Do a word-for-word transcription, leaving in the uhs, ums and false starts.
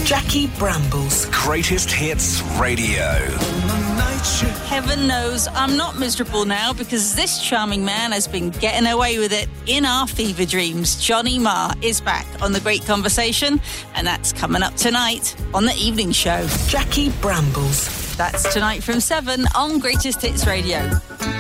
Jackie Brambles. Greatest Hits Radio. Heaven knows I'm not miserable now because this charming man has been getting away with it in our fever dreams. Johnny Marr is back on The Great Conversation, and that's coming up tonight on The Evening Show. Jackie Brambles. That's tonight from seven on Greatest Hits Radio.